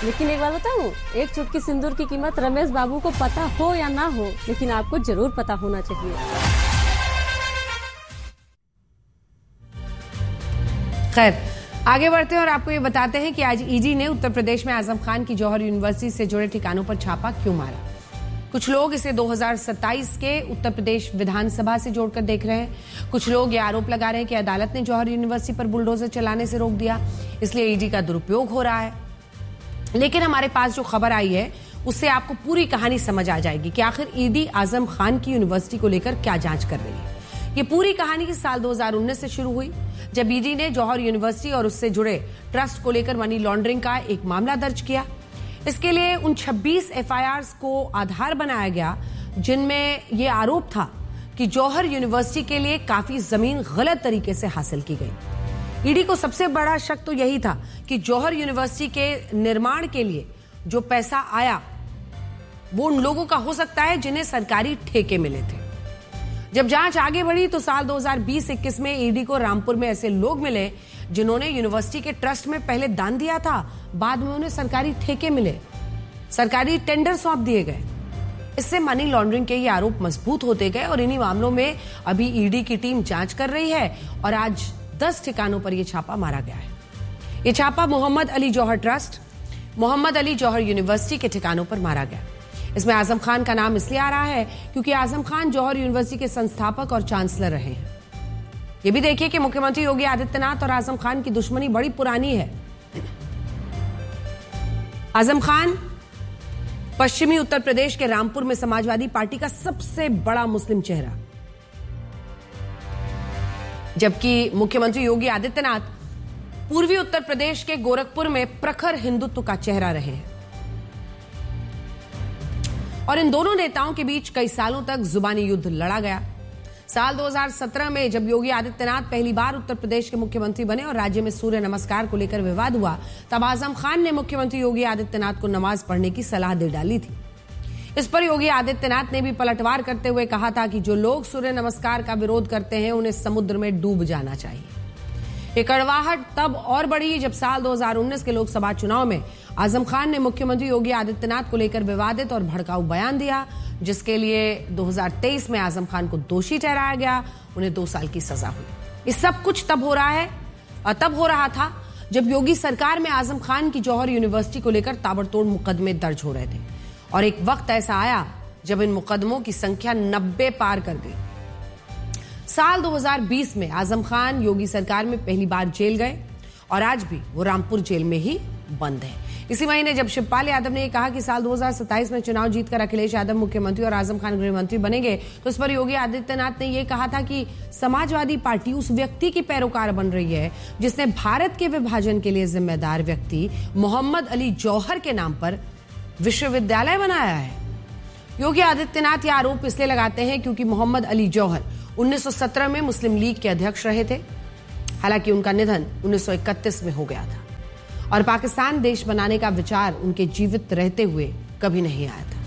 लेकिन एक बात बताऊं, एक चुटकी सिंदूर की कीमत रमेश बाबू को पता हो या ना हो, लेकिन आपको जरूर पता होना चाहिए। खैर, आगे बढ़ते हैं और आपको ये बताते हैं कि आज ईडी ने उत्तर प्रदेश में आजम खान की जौहर यूनिवर्सिटी से जुड़े ठिकानों पर छापा क्यों मारा। कुछ लोग इसे 2027 के उत्तर प्रदेश विधानसभा से जोड़कर देख रहे हैं। कुछ लोग ये आरोप लगा रहे हैं कि अदालत ने जौहर यूनिवर्सिटी पर बुलडोजर चलाने से रोक दिया, इसलिए ईडी का दुरुपयोग हो रहा है। लेकिन हमारे पास जो खबर आई है उससे आपको पूरी कहानी समझ आ जाएगी कि आखिर ईडी आजम खान की यूनिवर्सिटी को लेकर क्या जांच कर रही है। ये पूरी कहानी की साल 2019 से शुरू हुई, जब ईडी ने जौहर यूनिवर्सिटी और उससे जुड़े ट्रस्ट को लेकर मनी लॉन्ड्रिंग का एक मामला दर्ज किया। इसके लिए उन 26 एफआईआर्स को आधार बनाया गया, जिनमें यह आरोप था कि जौहर यूनिवर्सिटी के लिए काफी जमीन गलत तरीके से हासिल की गई। ईडी को सबसे बड़ा शक तो यही था कि जौहर यूनिवर्सिटी के निर्माण के लिए जो पैसा आया वो उन लोगों का हो सकता है जिन्हें सरकारी ठेके मिले थे। जब जांच आगे बढ़ी तो साल 2020-21 में ईडी को रामपुर में ऐसे लोग मिले जिन्होंने यूनिवर्सिटी के ट्रस्ट में पहले दान दिया था, बाद में उन्हें सरकारी ठेके मिले, सरकारी टेंडर सौंप दिए गए। इससे मनी लॉन्ड्रिंग के ये आरोप मजबूत होते गए और इन्हीं मामलों में अभी ईडी की टीम जांच कर रही है और आज 10 ठिकानों पर यह छापा मारा गया है। यह छापा मोहम्मद अली जौहर ट्रस्ट, मोहम्मद अली जौहर यूनिवर्सिटी के ठिकानों पर मारा गया। इसमें आजम खान का नाम इसलिए आ रहा है क्योंकि आजम खान जौहर यूनिवर्सिटी के संस्थापक और चांसलर रहे हैं। ये भी देखिए कि मुख्यमंत्री योगी आदित्यनाथ और आजम खान की दुश्मनी बड़ी पुरानी है। आजम खान पश्चिमी उत्तर प्रदेश के रामपुर में समाजवादी पार्टी का सबसे बड़ा मुस्लिम चेहरा, जबकि मुख्यमंत्री योगी आदित्यनाथ पूर्वी उत्तर प्रदेश के गोरखपुर में प्रखर हिंदुत्व का चेहरा रहे हैं। और इन दोनों नेताओं के बीच कई सालों तक जुबानी युद्ध लड़ा गया। साल 2017 में जब योगी आदित्यनाथ पहली बार उत्तर प्रदेश के मुख्यमंत्री बने और राज्य में सूर्य नमस्कार को लेकर विवाद हुआ, तब आजम खान ने मुख्यमंत्री योगी आदित्यनाथ को नमाज पढ़ने की सलाह दे डाली थी। इस पर योगी आदित्यनाथ ने भी पलटवार करते हुए कहा था कि जो लोग सूर्य नमस्कार का विरोध करते हैं उन्हें समुद्र में डूब जाना चाहिए। ये कड़वाहट तब और बढ़ी जब साल 2019 के लोकसभा चुनाव में आजम खान ने मुख्यमंत्री योगी आदित्यनाथ को लेकर विवादित और भड़काऊ बयान दिया, जिसके लिए 2023 में आजम खान को दोषी ठहराया गया। उन्हें 2 साल की सजा हुई। ये सब कुछ तब हो रहा था जब योगी सरकार में आजम खान की जौहर यूनिवर्सिटी को लेकर ताबड़तोड़ मुकदमे दर्ज हो रहे थे। और एक वक्त ऐसा आया जब इन मुकदमों की संख्या 90 पार कर गई। साल 2020 में आजम खान योगी सरकार में पहली बार जेल गए और आज भी वो रामपुर जेल में ही बंद है। इसी महीने जब शिवपाल यादव ने कहा कि साल 2027 में चुनाव जीतकर अखिलेश यादव मुख्यमंत्री और आजम खान गृह मंत्री बनेंगे, तो इस पर योगी आदित्यनाथ ने यह कहा था कि समाजवादी पार्टी उस व्यक्ति की पैरोकार बन रही है जिसने भारत के विभाजन के लिए जिम्मेदार व्यक्ति मोहम्मद अली जौहर के नाम पर विश्वविद्यालय बनाया है। योगी आदित्यनाथ यह आरोप इसलिए लगाते हैं क्योंकि मोहम्मद अली जौहर 1917 में मुस्लिम लीग के अध्यक्ष रहे थे। हालांकि उनका निधन 1931 में हो गया था और पाकिस्तान देश बनाने का विचार उनके जीवित रहते हुए कभी नहीं आया था।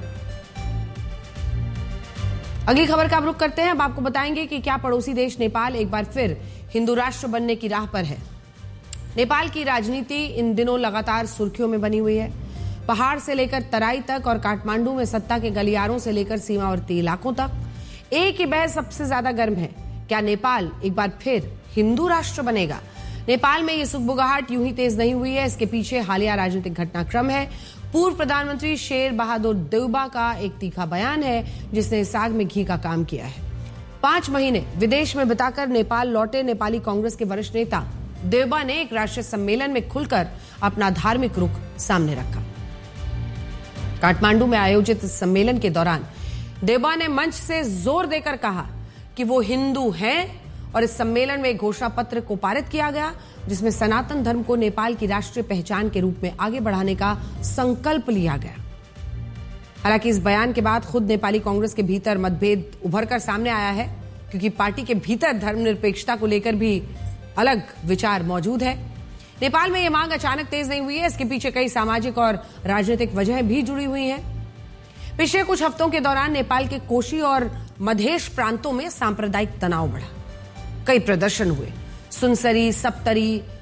अगली खबर का रुख करते हैं। अब आपको बताएंगे कि क्या पड़ोसी देश नेपाल एक बार फिर हिंदू राष्ट्र बनने की राह पर है। नेपाल की राजनीति इन दिनों लगातार सुर्खियों में बनी हुई है। पहाड़ से लेकर तराई तक और काठमांडू में सत्ता के गलियारों से लेकर सीमावर्ती इलाकों तक एक ही बहस सबसे ज्यादा गर्म है, क्या नेपाल एक बार फिर हिंदू राष्ट्र बनेगा। नेपाल में ये सुगबुगाहट यूं ही तेज नहीं हुई है, इसके पीछे हालिया राजनीतिक घटनाक्रम है। पूर्व प्रधानमंत्री शेर बहादुर देउबा का एक तीखा बयान है जिसने साग में घी का काम किया है। 5 महीने विदेश में बिताकर नेपाल लौटे नेपाली कांग्रेस के वरिष्ठ नेता देउबा ने एक राष्ट्रीय सम्मेलन में खुलकर अपना धार्मिक रुख सामने रखा। काठमांडू में आयोजित इस सम्मेलन के दौरान देउबा ने मंच से जोर देकर कहा कि वो हिंदू हैं और इस सम्मेलन में एक घोषणा पत्र को पारित किया गया जिसमें सनातन धर्म को नेपाल की राष्ट्रीय पहचान के रूप में आगे बढ़ाने का संकल्प लिया गया। हालांकि इस बयान के बाद खुद नेपाली कांग्रेस के भीतर मतभेद उभर कर सामने आया है, क्योंकि पार्टी के भीतर धर्मनिरपेक्षता को लेकर भी अलग विचार मौजूद है। नेपाल में यह मांग अचानक तेज नहीं हुई है, इसके पीछे कई सामाजिक और राजनीतिक वजहें भी जुड़ी हुई हैं। पिछले कुछ हफ्तों के दौरान नेपाल के कोशी और मधेश प्रांतों में सांप्रदायिक तनाव बढ़ा। कई प्रदर्शन हुए। सुनसरी, सप्तरी,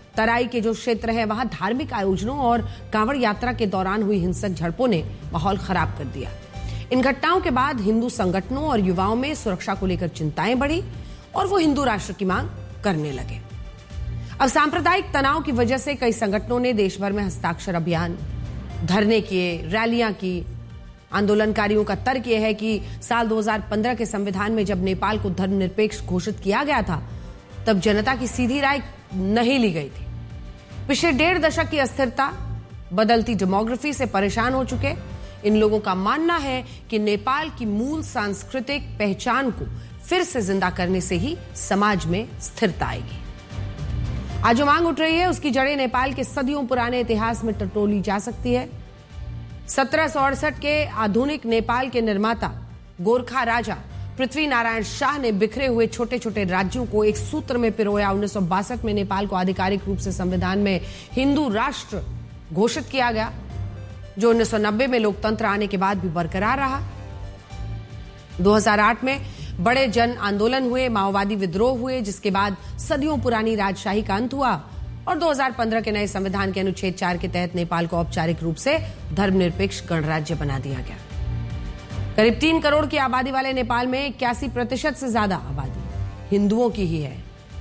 तराई के जो क्षेत्र है वहां धार्मिक आयोजनों और कांवड़ यात्रा के दौरान हुई हिंसक झड़पों ने माहौल खराब कर दिया। इन घटनाओं के बाद हिंदू संगठनों और युवाओं में सुरक्षा को लेकर चिंताएं बढ़ी और वो हिंदू राष्ट्र की मांग करने लगे। अब सांप्रदायिक तनाव की वजह से कई संगठनों ने देश भर में हस्ताक्षर अभियान, धरने किए, रैलियां की। आंदोलनकारियों का तर्क यह है कि साल 2015 के संविधान में जब नेपाल को धर्मनिरपेक्ष घोषित किया गया था तब जनता की सीधी राय नहीं ली गई थी। पिछले 1.5 दशक की अस्थिरता, बदलती डेमोग्राफी से परेशान हो चुके इन लोगों का मानना है कि नेपाल की मूल सांस्कृतिक पहचान को फिर से जिंदा करने से ही समाज में स्थिरता आएगी। आज जो मांग उठ रही है उसकी जड़ें नेपाल के सदियों पुराने इतिहास में टटोली जा सकती है। 1768 के आधुनिक नेपाल के निर्माता गोरखा राजा पृथ्वी नारायण शाह ने बिखरे हुए छोटे छोटे राज्यों को एक सूत्र में पिरोया। 1962 में नेपाल को आधिकारिक रूप से संविधान में हिंदू राष्ट्र घोषित किया गया, जो 1990 में लोकतंत्र आने के बाद भी बरकरार रहा। 2008 में बड़े जन आंदोलन हुए, माओवादी विद्रोह हुए, जिसके बाद सदियों पुरानी राजशाही का अंत हुआ और 2015 के नए संविधान के अनुच्छेद 4 के तहत नेपाल को औपचारिक रूप से धर्मनिरपेक्ष गणराज्य बना दिया गया। करीब 3 करोड़ की आबादी वाले नेपाल में 81% से ज्यादा आबादी हिंदुओं की ही है।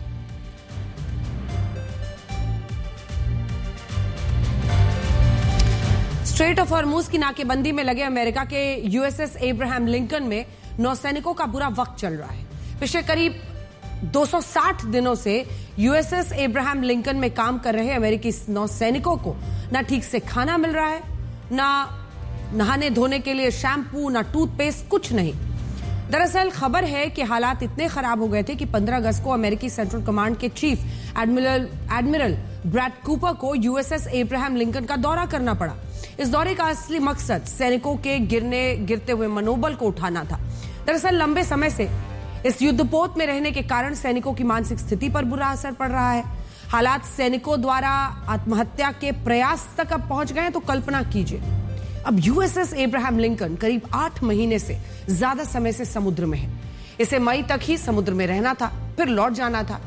स्ट्रेट ऑफ हॉर्मुज की नाकेबंदी में लगे अमेरिका के यूएसएस एब्राहम लिंकन में नौसैनिकों का बुरा वक्त चल रहा है। पिछले करीब 260 दिनों से यूएसएस एब्राहम लिंकन में काम कर रहे अमेरिकी नौसैनिकों को ना ठीक से खाना मिल रहा है, ना नहाने धोने के लिए शैम्पू, ना टूथपेस्ट, कुछ नहीं। दरअसल खबर है कि हालात इतने खराब हो गए थे कि 15 अगस्त को अमेरिकी सेंट्रल कमांड के चीफ एडमिरल ब्रैड कूपर को यूएसएस एब्राहम लिंकन का दौरा करना पड़ा। इस दौरे का असली मकसद सैनिकों के गिरते हुए मनोबल को उठाना था। दरअसल लंबे समय से इस युद्धपोत में रहने के कारण सैनिकों की मानसिक स्थिति पर बुरा असर पड़ रहा है। हालात सैनिकों द्वारा आत्महत्या के प्रयास तक अब पहुंच गए, तो कल्पना कीजिए। अब यूएसएस एब्राहम लिंकन करीब 8 महीने से ज्यादा समय से समुद्र में है। इसे मई तक ही समुद्र में रहना था, फिर लौट जाना था,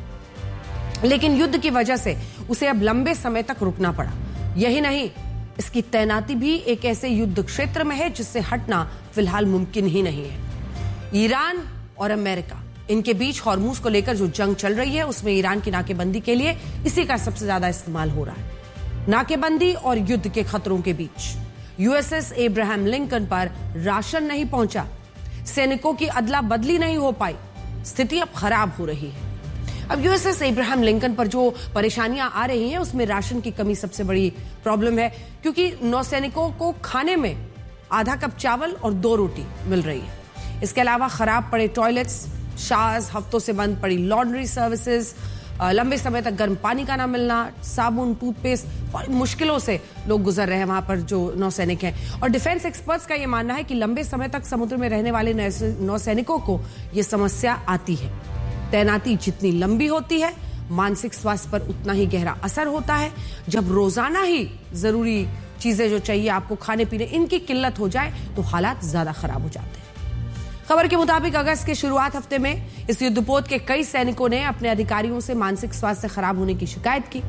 लेकिन युद्ध की वजह से उसे अब लंबे समय तक रुकना पड़ा। यही नहीं, इसकी तैनाती भी एक ऐसे युद्ध क्षेत्र में है जिससे हटना फिलहाल मुमकिन ही नहीं है। ईरान और अमेरिका, इनके बीच हॉर्मुज को लेकर जो जंग चल रही है उसमें ईरान की नाकेबंदी के लिए इसी का सबसे ज्यादा इस्तेमाल हो रहा है। नाकेबंदी और युद्ध के खतरों के बीच यूएसएस एब्राहम लिंकन पर राशन नहीं पहुंचा, सैनिकों की अदला बदली नहीं हो पाई, स्थिति अब खराब हो रही है। अब यूएसएस एब्राहम लिंकन पर जो परेशानियां आ रही हैं उसमें राशन की कमी सबसे बड़ी प्रॉब्लम है, क्योंकि नौसैनिकों को खाने में आधा कप चावल और 2 रोटी मिल रही है। इसके अलावा खराब पड़े टॉयलेट्स, शावर्स, हफ्तों से बंद पड़ी लॉन्ड्री सर्विसेज, लंबे समय तक गर्म पानी का ना मिलना, साबुन, टूथपेस्ट, बड़ी मुश्किलों से लोग गुजर रहे हैं वहां पर जो नौसैनिक हैं। और डिफेंस एक्सपर्ट्स का यह मानना है कि लंबे समय तक समुद्र में रहने वाले नौसैनिकों को यह समस्या आती है। तैनाती जितनी लंबी होती है, मानसिक स्वास्थ्य पर उतना ही गहरा असर होता है। जब रोजाना ही जरूरी चीजें जो चाहिए आपको खाने पीने, इनकी किल्लत हो जाए तो हालात ज्यादा खराब हो जाते हैं। खबर के मुताबिक अगस्त के शुरुआत हफ्ते में इस युद्धपोत के कई सैनिकों ने अपने अधिकारियों से मानसिक स्वास्थ्य खराब होने की शिकायत की।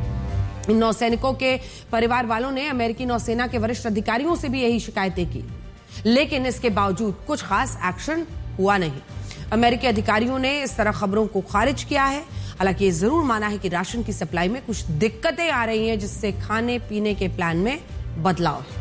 इन नौसैनिकों के परिवार वालों ने अमेरिकी नौसेना के वरिष्ठ अधिकारियों से भी यही शिकायतें की, लेकिन इसके बावजूद कुछ खास एक्शन हुआ नहीं। अमेरिकी अधिकारियों ने इस तरह खबरों को खारिज किया है। हालांकि ये जरूर माना है कि राशन की सप्लाई में कुछ दिक्कतें आ रही हैं, जिससे खाने पीने के प्लान में बदलाव है।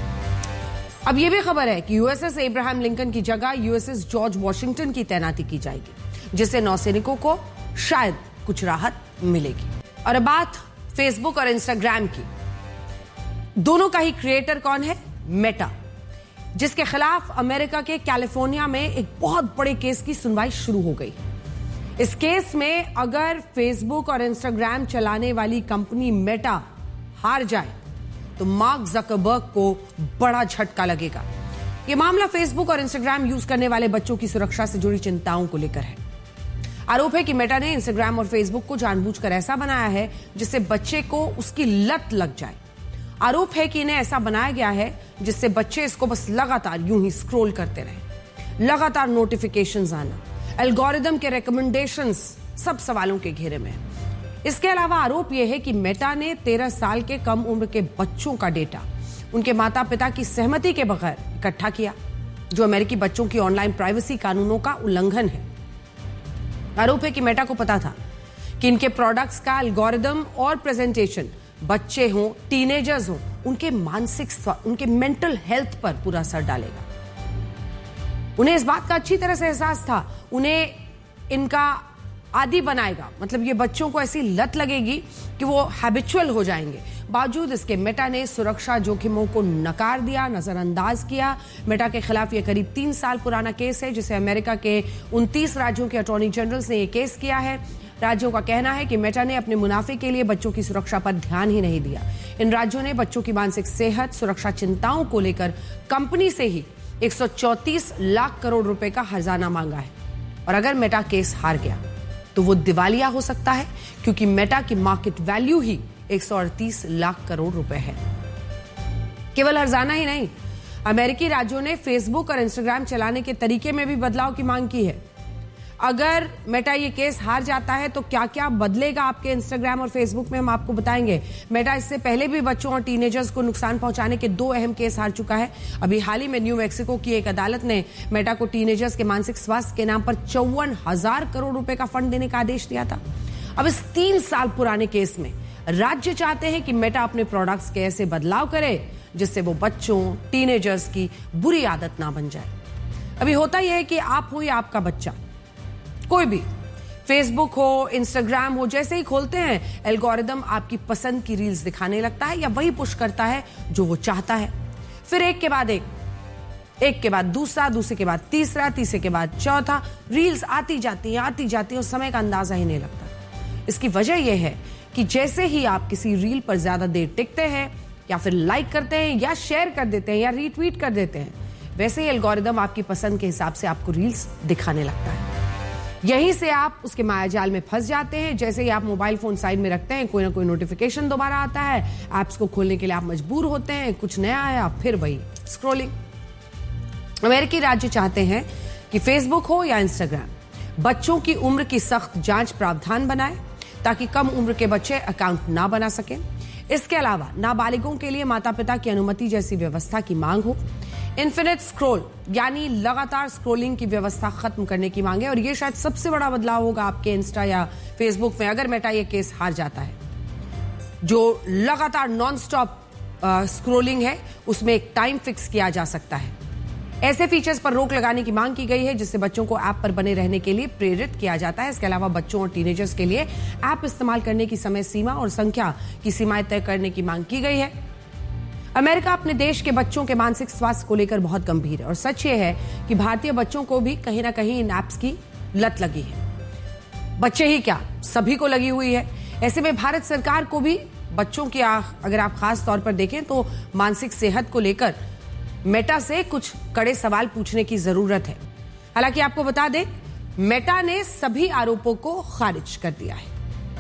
अब यह भी खबर है कि यूएसएस एब्राहम लिंकन की जगह यूएसएस जॉर्ज वॉशिंगटन की तैनाती की जाएगी, जिससे नौसैनिकों को शायद कुछ राहत मिलेगी। और अब बात फेसबुक और इंस्टाग्राम की। दोनों का ही क्रिएटर कौन है? मेटा, जिसके खिलाफ अमेरिका के कैलिफोर्निया में एक बहुत बड़े केस की सुनवाई शुरू हो गई। इस केस में अगर फेसबुक और इंस्टाग्राम चलाने वाली कंपनी मेटा हार जाए तो मार्क जकरबर्ग को बड़ा झटका लगेगा। यह मामला फेसबुक और इंस्टाग्राम यूज करने वाले बच्चों की सुरक्षा से जुड़ी चिंताओं को लेकर है। आरोप है कि मेटा ने इंस्टाग्राम और फेसबुक को जानबूझकर ऐसा बनाया है जिससे बच्चे को उसकी लत लग जाए। आरोप है कि इन्हें ऐसा बनाया गया है जिससे बच्चे इसको बस लगातार यूं ही स्क्रॉल करते रहे, लगातार नोटिफिकेशंस आना, एल्गोरिदम के रिकमेंडेशंस सब सवालों के घेरे में है। इसके अलावा आरोप यह है कि मेटा ने 13 साल के कम उम्र के बच्चों का डेटा उनके माता पिता की सहमति के बगैर इकट्ठा किया, जो अमेरिकी बच्चों की ऑनलाइन प्राइवेसी कानूनों का उल्लंघन है। आरोप है कि मेटा को पता था कि इनके प्रोडक्ट्स का एल्गोरिदम और प्रेजेंटेशन बच्चे हों, टीनेजर्स हों, उनके मानसिक स्वास्थ्य, उनके मेंटल हेल्थ पर पूरा असर डालेगा। उन्हें इस बात का अच्छी तरह से एहसास था, उन्हें इनका आदी बनाएगा, मतलब ये बच्चों को ऐसी लत लगेगी कि वो हैबिचुअल हो जाएंगे। बावजूद इसके मेटा ने सुरक्षा जोखिमों को नकार दिया, नजरअंदाज किया। मेटा के खिलाफ ये करीब 3 साल पुराना केस है, जिसे अमेरिका के 29 राज्यों के अटॉर्नी जनरल्स ने ये केस किया है। राज्यों का कहना है कि मेटा ने अपने मुनाफे के लिए बच्चों की सुरक्षा पर ध्यान ही नहीं दिया। इन राज्यों ने बच्चों की मानसिक सेहत, सुरक्षा चिंताओं को लेकर कंपनी से ही 134 लाख करोड़ रुपए का हर्जाना मांगा है। और अगर मेटा केस हार गया तो वो दिवालिया हो सकता है, क्योंकि मेटा की मार्केट वैल्यू ही 138 लाख करोड़ रुपए है। केवल हर्जाना ही नहीं, अमेरिकी राज्यों ने फेसबुक और इंस्टाग्राम चलाने के तरीके में भी बदलाव की मांग की है। अगर मेटा ये केस हार जाता है तो क्या क्या बदलेगा आपके इंस्टाग्राम और फेसबुक में, हम आपको बताएंगे। मेटा इससे पहले भी बच्चों और टीनेजर्स को नुकसान पहुंचाने के 2 अहम केस हार चुका है। अभी हाल ही में न्यू मैक्सिको की एक अदालत ने मेटा को टीनेजर्स के मानसिक स्वास्थ्य के नाम पर 54,000 करोड़ रुपए का फंड देने का आदेश दिया था। अब इस 3 साल पुराने केस में राज्य चाहते हैं कि मेटा अपने प्रोडक्ट्स के ऐसे बदलाव करे जिससे वो बच्चों, टीनेजर्स की बुरी आदत ना बन जाए। अभी होता यह है कि आप हो या आपका बच्चा, कोई भी फेसबुक हो, इंस्टाग्राम हो, जैसे ही खोलते हैं एल्गोरिदम आपकी पसंद की रील्स दिखाने लगता है या वही पुश करता है जो वो चाहता है। फिर एक के बाद दूसरा, दूसरे के बाद तीसरा, तीसरे के बाद चौथा, रील्स आती जाती हैं, समय का अंदाजा ही नहीं लगता। इसकी वजह यह है कि जैसे ही आप किसी रील पर ज्यादा देर टिकते हैं या फिर लाइक करते हैं या शेयर कर देते हैं या रीट्वीट कर देते हैं, वैसे ही एल्गोरिदम आपकी पसंद के हिसाब से आपको रील्स दिखाने लगता है। यहीं से आप उसके मायाजाल में फंस जाते हैं। जैसे ही आप मोबाइल फोन साइड में रखते हैं, कोई ना कोई नोटिफिकेशन दोबारा आता है, ऐप्स को खोलने के लिए आप मजबूर होते हैं, कुछ नया आया, फिर वही स्क्रॉलिंग। अमेरिकी राज्य चाहते हैं कि फेसबुक हो या इंस्टाग्राम, बच्चों की उम्र की सख्त जांच प्रावधान बनाए ताकि कम उम्र के बच्चे अकाउंट ना बना सकें। इसके अलावा नाबालिगों के लिए माता पिता की अनुमति जैसी व्यवस्था की मांग हो। इन्फिनिट स्क्रॉल यानी लगातार स्क्रॉलिंग की व्यवस्था खत्म करने की मांग है, और ये शायद सबसे बड़ा बदलाव होगा आपके इंस्टा या फेसबुक में अगर मेटा ये केस हार जाता है। जो लगातार नॉन स्टॉप स्क्रॉलिंग है उसमें एक टाइम फिक्स किया जा सकता है। ऐसे फीचर्स पर रोक लगाने की मांग की गई है जिससे बच्चों को ऐप पर बने रहने के लिए प्रेरित किया जाता है। इसके अलावा बच्चों और टीनेजर्स के लिए ऐप इस्तेमाल करने की समय सीमा और संख्या की सीमाएं तय करने की मांग की गई है। अमेरिका अपने देश के बच्चों के मानसिक स्वास्थ्य को लेकर बहुत गंभीर है, और सच ये है कि भारतीय बच्चों को भी कहीं ना कहीं इन ऐप्स की लत लगी है। बच्चे ही क्या, सभी को लगी हुई है। ऐसे में भारत सरकार को भी बच्चों की अगर आप खास तौर पर देखें तो मानसिक सेहत को लेकर मेटा से कुछ कड़े सवाल पूछने की जरूरत है। हालांकि आपको बता दें, मेटा ने सभी आरोपों को खारिज कर दिया है।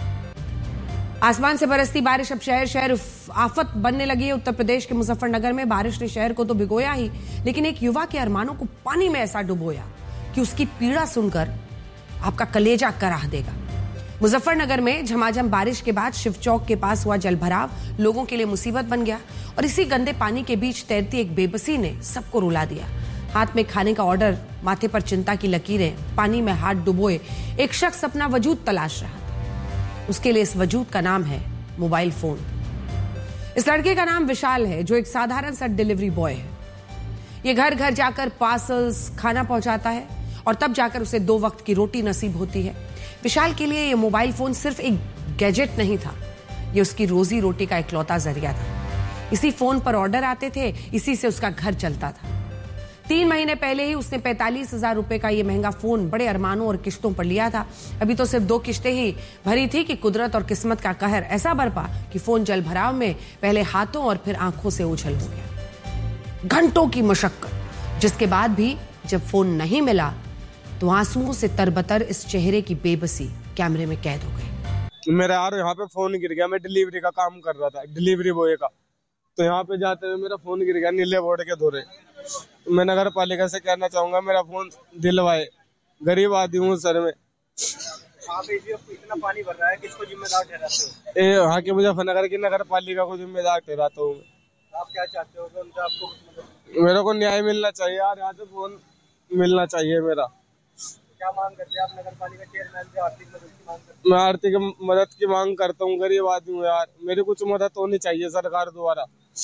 आसमान से बरसती बारिश अब शहर शहर आफत बनने लगी है। उत्तर प्रदेश के मुजफ्फरनगर में बारिश ने शहर को तो भिगोया ही, लेकिन एक युवा के अरमानों को पानी में ऐसा डुबोया कि उसकी पीड़ा सुनकर आपका कलेजा कराह देगा। मुजफ्फरनगर में झमाझम बारिश के बाद शिव चौक के पास हुआ जलभराव लोगों के लिए मुसीबत बन गया, और इसी गंदे पानी के बीच तैरती एक बेबसी ने सबको रुला दिया। हाथ में खाने का ऑर्डर, माथे पर चिंता की लकीरें, पानी में हाथ डुबोए एक शख्स अपना वजूद तलाश रहा था। उसके लिए इस वजूद का नाम है मोबाइल फोन। इस लड़के का नाम विशाल है, जो एक साधारण सा डिलीवरी बॉय है। ये घर घर जाकर पार्सल्स, खाना पहुंचाता है, और तब जाकर उसे 2 वक्त की रोटी नसीब होती है। विशाल के लिए ये मोबाइल फोन सिर्फ एक गैजेट नहीं था, ये उसकी रोजी रोटी का इकलौता जरिया था। इसी फोन पर ऑर्डर आते थे, इसी से उसका घर चलता था। 3 महीने पहले ही उसने 45,000 रुपए का ये महंगा फोन बड़े अरमानों और किश्तों पर लिया था। अभी तो सिर्फ 2 किश्तें ही भरी थी कि कुदरत और किस्मत का कहर ऐसा बरपा कि फोन जलभराव में पहले हाथों और फिर आंखों से ओझल हो गया। घंटों की मशक्कत, जिसके बाद भी जब फोन नहीं मिला तो आंसुओं से तरबतर इस चेहरे की बेबसी कैमरे में कैद हो गई। मेरा यार यहाँ पे फोन गिर गया। मैं डिलीवरी का काम कर रहा था, डिलीवरी बॉय का, तो यहाँ पे जाते हुए मेरा फोन गिर गया नीले बोर्ड के धोरे। मैं नगर पालिका से कहना चाहूंगा मेरा फोन दिलवाए। गरीब आदमी हूँ सर, में वहाँ पे इतना पानी भर रहा है, किसको जिम्मेदार ठहराते हो? यहाँ के मुजफ्फरनगर की नगर पालिका को जिम्मेदार ठहराता हूँ। आप क्या चाहते हो कि उनका आपको मेरे को न्याय मिलना चाहिए यार, यहाँ से फोन मिलना चाहिए मेरा। क्या मांग करते हैं आप नगर पालिका चेयरमैन से? आर्थिक मदद की मांग करते मैं आर्थिक मदद की मांग करता हूँ, गरीब आदमी हूँ यार, मेरी कुछ मदद होनी चाहिए सरकार द्वारा।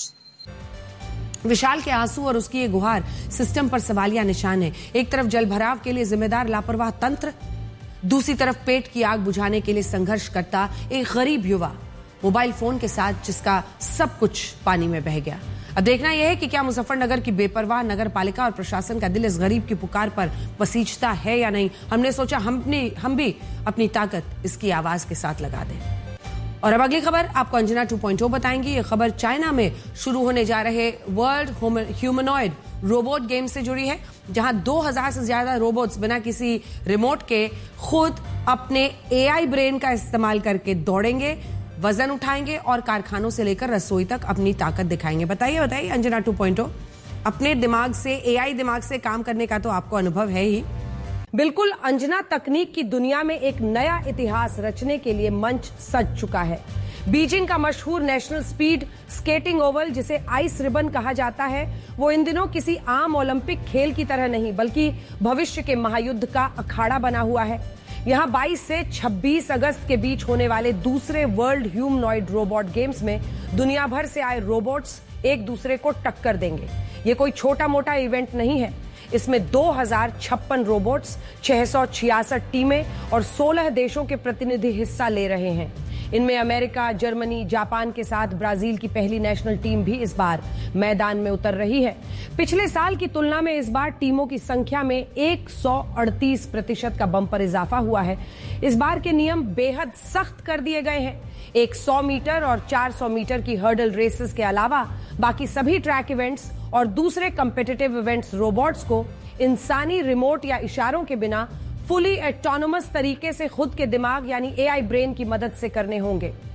विशाल के आंसू और उसकी ये गुहार सिस्टम पर सवालिया निशान है। एक तरफ जलभराव के लिए जिम्मेदार लापरवाह तंत्र, दूसरी तरफ पेट की आग बुझाने के लिए संघर्ष करता एक गरीब युवा मोबाइल फोन के साथ, जिसका सब कुछ पानी में बह गया। अब देखना यह है कि क्या मुजफ्फरनगर की बेपरवाह नगर पालिका और प्रशासन का दिल इस गरीब की पुकार पर पसीजता है या नहीं। हमने सोचा हम भी अपनी ताकत इसकी आवाज के साथ लगा दें। और अब अगली खबर आपको अंजना 2.0 बताएंगी। ये खबर चाइना में शुरू होने जा रहे वर्ल्ड ह्यूमनॉइड रोबोट गेम से जुड़ी है, जहां 2000 से ज्यादा रोबोट्स बिना किसी रिमोट के खुद अपने एआई ब्रेन का इस्तेमाल करके दौड़ेंगे, वजन उठाएंगे और कारखानों से लेकर रसोई तक अपनी ताकत दिखाएंगे। बताइए अंजना 2.0, अपने दिमाग से, एआई दिमाग से काम करने का तो आपको अनुभव है ही। बिल्कुल, अंजना तकनीक की दुनिया में एक नया इतिहास रचने के लिए मंच सज चुका है। बीजिंग का मशहूर नेशनल स्पीड स्केटिंग ओवल, जिसे आइस रिबन कहा जाता है, वो इन दिनों किसी आम ओलंपिक खेल की तरह नहीं बल्कि भविष्य के महायुद्ध का अखाड़ा बना हुआ है। यहां 22 से 26 अगस्त के बीच होने वाले दूसरे वर्ल्ड ह्यूमनॉइड रोबोट गेम्स में दुनिया भर से आए रोबोट्स एक दूसरे को टक्कर देंगे। ये कोई छोटा मोटा इवेंट नहीं है। इसमें 2056 रोबोट्स, 666 टीमें और 16 देशों के प्रतिनिधि हिस्सा ले रहे हैं। इनमें अमेरिका, जर्मनी, जापान के साथ ब्राजील की पहली नेशनल टीम भी इस बार मैदान में उतर रही है। पिछले साल की तुलना में इस बार टीमों की संख्या में 138% का बम्पर इजाफा हुआ है। इस बार के नियम बेहद सख्त कर दिए गए हैं। एक 100 मीटर और 400 मीटर की हर्डल रेसेस के अलावा बाकी सभी ट्रैक इवेंट्स और दूसरे कॉम्पिटिटिव इवेंट्स रोबोट्स को इंसानी रिमोट या इशारों के बिना फुली ऑटोनोमस तरीके से खुद के दिमाग यानी एआई ब्रेन की मदद से करने होंगे।